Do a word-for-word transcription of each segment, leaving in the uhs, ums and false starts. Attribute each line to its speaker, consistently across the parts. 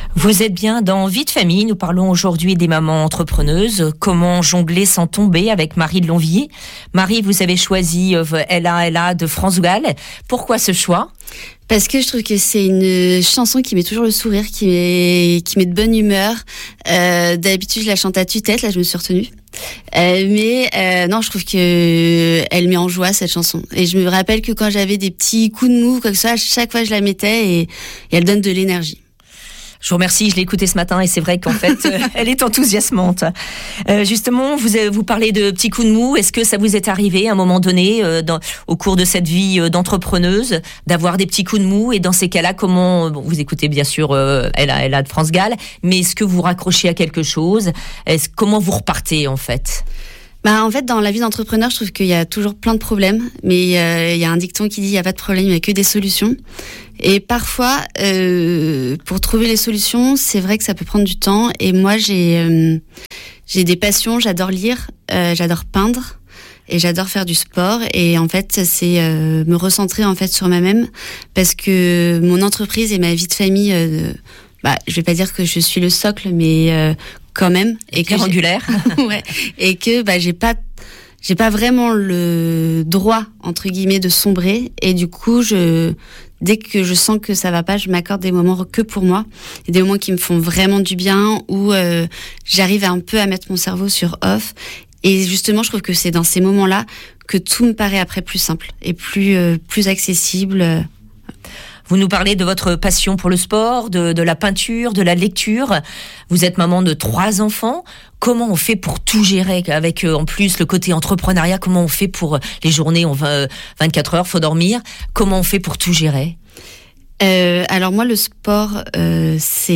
Speaker 1: Vous êtes bien dans Vie de famille. Nous parlons aujourd'hui des mamans entrepreneuses. Comment jongler sans tomber avec Marie de Lonvilliers. Marie, vous avez choisi Ella Ella de France Gall. Pourquoi ce choix ?
Speaker 2: Parce que je trouve que c'est une chanson qui met toujours le sourire, qui met, qui met de bonne humeur. Euh, d'habitude, je la chante à tue-tête. Là, je me suis retenue. Euh, mais euh, non, je trouve que elle met en joie cette chanson. Et je me rappelle que quand j'avais des petits coups de mou, quoi que ce soit, à chaque fois, je la mettais et, et elle donne de l'énergie.
Speaker 1: Je vous remercie, je l'ai écoutée ce matin et c'est vrai qu'en fait, euh, elle est enthousiasmante. Euh, justement, vous vous parlez de petits coups de mou. Est-ce que ça vous est arrivé à un moment donné, euh, dans, au cours de cette vie euh, d'entrepreneuse, d'avoir des petits coups de mou ? Et dans ces cas-là, comment bon, vous écoutez bien sûr euh, Ella Ella de France Gall, mais est-ce que vous raccrochez à quelque chose ? Est-ce, comment vous repartez en fait ?
Speaker 2: Bah, en fait, dans la vie d'entrepreneur, je trouve qu'il y a toujours plein de problèmes, mais euh, il y a un dicton qui dit il n'y a pas de problème, il n'y a que des solutions. Et parfois, euh, pour trouver les solutions, c'est vrai que ça peut prendre du temps. Et moi, j'ai euh, j'ai des passions, j'adore lire, euh, j'adore peindre et j'adore faire du sport. Et en fait, c'est euh, me recentrer en fait sur moi-même, parce que mon entreprise et ma vie de famille, euh, bah, je vais pas dire que je suis le socle, mais euh, quand même.
Speaker 1: Et que angulaire.
Speaker 2: Ouais. Et que bah j'ai pas j'ai pas vraiment le droit entre guillemets de sombrer. Et du coup, je dès que je sens que ça va pas, je m'accorde des moments que pour moi, et des moments qui me font vraiment du bien, où euh, j'arrive un peu à mettre mon cerveau sur off. Et justement, je trouve que c'est dans ces moments-là que tout me paraît après plus simple et plus euh, plus accessible.
Speaker 1: Vous nous parlez de votre passion pour le sport, de, de la peinture, de la lecture. Vous êtes maman de trois enfants. Comment on fait pour tout gérer avec euh, en plus le côté entrepreneuriat ? Comment on fait pour les journées, on va vingt-quatre heures, faut dormir. Comment on fait pour tout gérer ?
Speaker 2: Euh, alors moi, le sport, euh,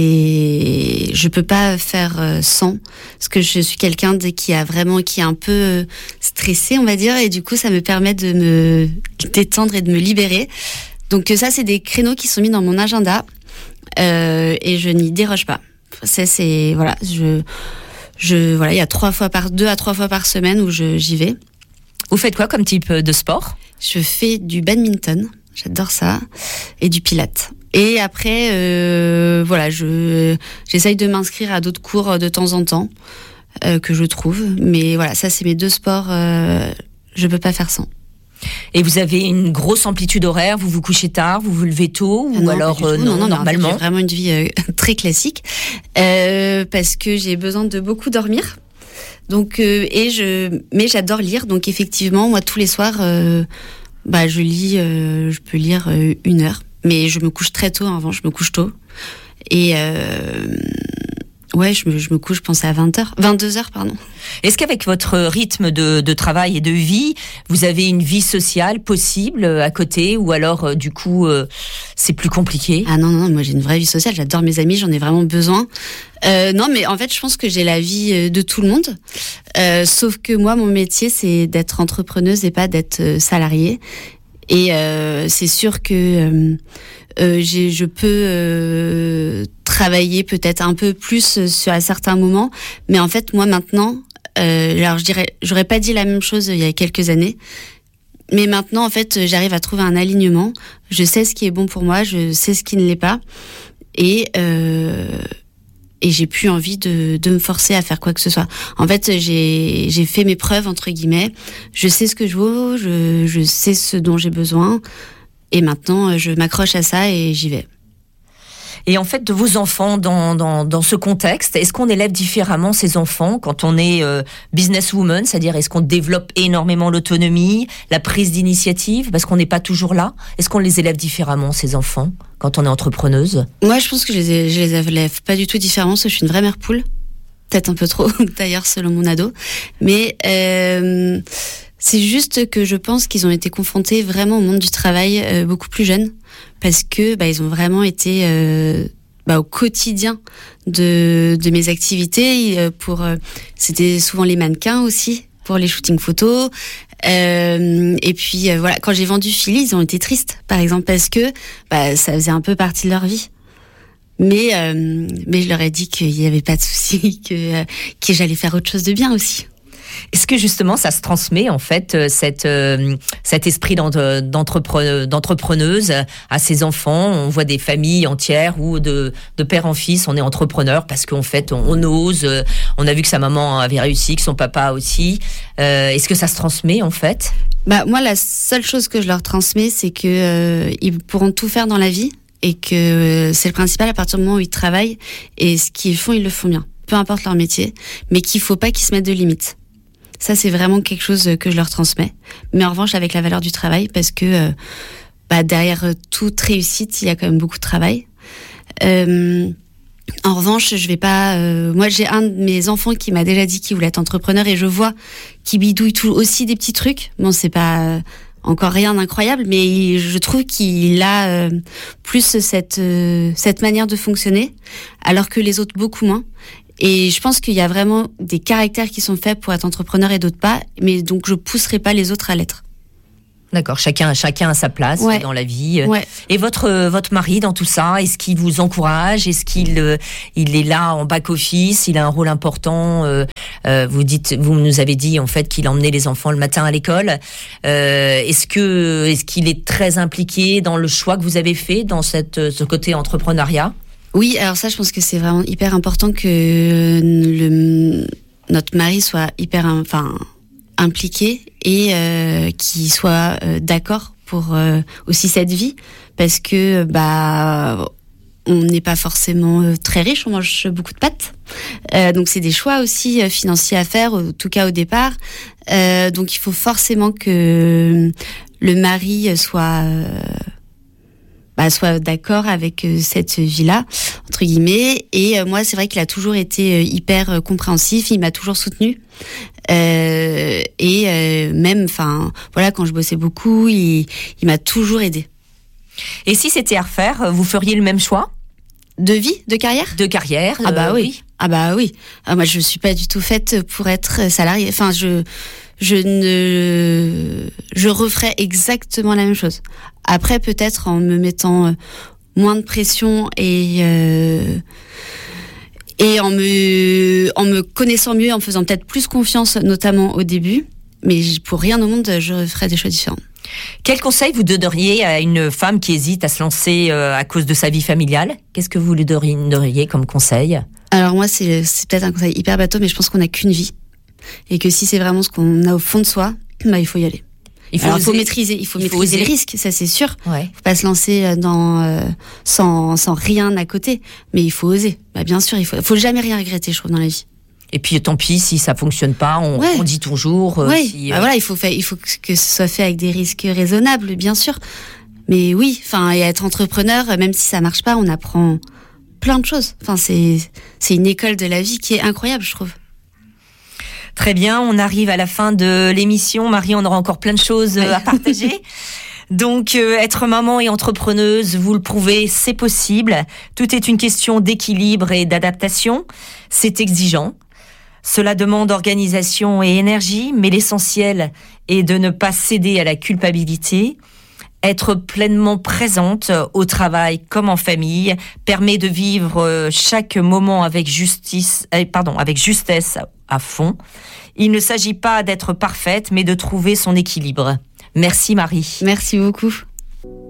Speaker 2: c'est, je peux pas faire euh, sans, parce que je suis quelqu'un de, qui a vraiment, qui est un peu stressé, on va dire, et du coup, ça me permet de me détendre et de me libérer. Donc ça, c'est des créneaux qui sont mis dans mon agenda, euh, et je n'y déroge pas. Ça, c'est voilà, je, je voilà, il y a trois fois par deux à trois fois par semaine où je j'y vais.
Speaker 1: Vous faites quoi comme type de sport ?
Speaker 2: Je fais du badminton, j'adore ça, et du pilates. Et après, euh, voilà, je j'essaye de m'inscrire à d'autres cours de temps en temps euh, que je trouve. Mais voilà, ça, c'est mes deux sports. Euh, je peux pas faire sans.
Speaker 1: Et vous avez une grosse amplitude horaire, vous vous couchez tard, vous vous levez tôt, ou
Speaker 2: non,
Speaker 1: alors euh,
Speaker 2: non,
Speaker 1: non,
Speaker 2: non,
Speaker 1: normalement.
Speaker 2: En fait, j'ai vraiment une vie euh, très classique, euh, parce que j'ai besoin de beaucoup dormir. Donc euh, et je, mais j'adore lire. Donc effectivement, moi tous les soirs, euh, bah je lis, euh, je peux lire euh, une heure, mais je me couche très tôt. Avant, je me couche tôt, et euh, ouais, je me, je me couche, je pense à vingt heures, vingt-deux heures, pardon.
Speaker 1: Est-ce qu'avec votre rythme de, de travail et de vie, vous avez une vie sociale possible à côté, ou alors euh, du coup euh, c'est plus compliqué ?
Speaker 2: Ah non, non, moi j'ai une vraie vie sociale, j'adore mes amis, j'en ai vraiment besoin. Euh, non, mais en fait, je pense que j'ai la vie de tout le monde, euh, sauf que moi, mon métier, c'est d'être entrepreneuse et pas d'être salariée. Et euh, c'est sûr que euh, euh, j'ai, je peux euh, travailler peut-être un peu plus sur à certains moments, mais en fait, moi maintenant, euh, alors je dirais, j'aurais pas dit la même chose il y a quelques années, mais maintenant, en fait, j'arrive à trouver un alignement. Je sais ce qui est bon pour moi, je sais ce qui ne l'est pas, et euh, et j'ai plus envie de, de me forcer à faire quoi que ce soit. En fait, j'ai, j'ai fait mes preuves, entre guillemets. Je sais ce que je vaux, je, je sais ce dont j'ai besoin. Et maintenant, je m'accroche à ça et j'y vais.
Speaker 1: Et en fait, de vos enfants dans, dans, dans ce contexte, est-ce qu'on élève différemment ces enfants quand on est euh, businesswoman, c'est-à-dire est-ce qu'on développe énormément l'autonomie, la prise d'initiative, parce qu'on n'est pas toujours là ? Est-ce qu'on les élève différemment, ces enfants, quand on est entrepreneuse ?
Speaker 2: Moi, je pense que je les, je les élève pas du tout différemment, parce que je suis une vraie mère poule. Peut-être un peu trop, d'ailleurs, selon mon ado. Mais euh, c'est juste que je pense qu'ils ont été confrontés vraiment au monde du travail euh, beaucoup plus jeunes, parce que bah, ils ont vraiment été euh, bah, au quotidien de, de mes activités. Euh, pour, euh, c'était souvent les mannequins aussi, pour les shootings photos. Euh, et puis euh, voilà, quand j'ai vendu Philly, ils ont été tristes, par exemple, parce que bah, ça faisait un peu partie de leur vie. Mais euh, mais je leur ai dit qu'il n'y avait pas de souci, que, euh, que j'allais faire autre chose de bien aussi.
Speaker 1: Est-ce que justement ça se transmet en fait cette, euh, cet esprit d'entrepre- d'entrepreneuse à ses enfants? On voit des familles entières où de, de père en fils on est entrepreneur parce qu'en fait on, on ose. On a vu que sa maman avait réussi, que son papa aussi. Euh, est-ce que ça se transmet en fait?
Speaker 2: Bah moi la seule chose que je leur transmets c'est que euh, ils pourront tout faire dans la vie et que c'est le principal à partir du moment où ils travaillent et ce qu'ils font ils le font bien, peu importe leur métier, mais qu'il faut pas qu'ils se mettent de limites. Ça, c'est vraiment quelque chose que je leur transmets. Mais en revanche, avec la valeur du travail, parce que euh, bah, derrière toute réussite, il y a quand même beaucoup de travail. Euh, en revanche, je vais pas. Euh, moi, j'ai un de mes enfants qui m'a déjà dit qu'il voulait être entrepreneur et je vois qu'il bidouille tout aussi des petits trucs. Bon, c'est pas euh, encore rien d'incroyable, mais il, je trouve qu'il a euh, plus cette euh, cette manière de fonctionner, alors que les autres beaucoup moins. Et je pense qu'il y a vraiment des caractères qui sont faits pour être entrepreneur et d'autres pas, mais donc je pousserai pas les autres à l'être.
Speaker 1: D'accord, chacun, chacun a sa place
Speaker 2: ouais.
Speaker 1: dans la vie.
Speaker 2: Ouais.
Speaker 1: Et votre votre mari dans tout ça, est-ce qu'il vous encourage? Est-ce qu'il euh, il est là en back office? Il a un rôle important. Euh, euh, vous dites, vous nous avez dit en fait qu'il emmenait les enfants le matin à l'école. Euh, est-ce que est-ce qu'il est très impliqué dans le choix que vous avez fait dans cette ce côté entrepreneuriat?
Speaker 2: Oui, alors ça, je pense que c'est vraiment hyper important que le, notre mari soit hyper, enfin, impliqué et euh, qu'il soit euh, d'accord pour euh, aussi cette vie, parce que bah on n'est pas forcément euh, très riche, on mange beaucoup de pâtes, euh, donc c'est des choix aussi euh, financiers à faire, en tout cas au départ. Euh, donc il faut forcément que le mari soit euh, Bah, soit d'accord avec euh, cette vie-là, entre guillemets. Et euh, moi, c'est vrai qu'il a toujours été euh, hyper euh, compréhensif, il m'a toujours soutenu. Euh, et euh, même, enfin, voilà, quand je bossais beaucoup, il, il m'a toujours aidé.
Speaker 1: Et si c'était à refaire, vous feriez le même choix?
Speaker 2: De vie, de carrière?
Speaker 1: De carrière?
Speaker 2: Ah bah
Speaker 1: euh,
Speaker 2: oui. oui. Ah bah oui. Ah, moi, je suis pas du tout faite pour être salariée. Enfin, je... je ne, je referais exactement la même chose. Après, peut-être en me mettant moins de pression et euh, et en me en me connaissant mieux, en me faisant peut-être plus confiance, notamment au début. Mais pour rien au monde, je referais des choix différents.
Speaker 1: Quel conseil vous donneriez à une femme qui hésite à se lancer euh, à cause de sa vie familiale? Qu'est-ce que vous lui donneriez comme conseil?
Speaker 2: Alors moi, c'est, c'est peut-être un conseil hyper bateau, mais je pense qu'on n'a qu'une vie. Et que si c'est vraiment ce qu'on a au fond de soi, bah, il faut y aller. Il faut, Alors, faut maîtriser, il faut il maîtriser faut les risques, ça c'est sûr.
Speaker 1: Ouais.
Speaker 2: Faut pas se lancer dans euh, sans sans rien à côté, mais il faut oser. Bah bien sûr, il faut faut jamais rien regretter, je trouve, dans la vie.
Speaker 1: Et puis tant pis si ça fonctionne pas, on, ouais. on dit toujours. Euh,
Speaker 2: ouais.
Speaker 1: si, euh...
Speaker 2: bah, voilà, il faut faire, il faut que ce soit fait avec des risques raisonnables, bien sûr. Mais oui, enfin, et être entrepreneur, même si ça marche pas, on apprend plein de choses. Enfin, c'est c'est une école de la vie qui est incroyable, je trouve.
Speaker 1: Très bien, on arrive à la fin de l'émission. Marie, on aura encore plein de choses à partager. Donc, euh, être maman et entrepreneuse, vous le prouvez, c'est possible. Tout est une question d'équilibre et d'adaptation. C'est exigeant. Cela demande organisation et énergie, mais l'essentiel est de ne pas céder à la culpabilité. Être pleinement présente au travail comme en famille permet de vivre chaque moment avec justice, pardon, avec justesse à fond. Il ne s'agit pas d'être parfaite, mais de trouver son équilibre. Merci Marie.
Speaker 2: Merci beaucoup.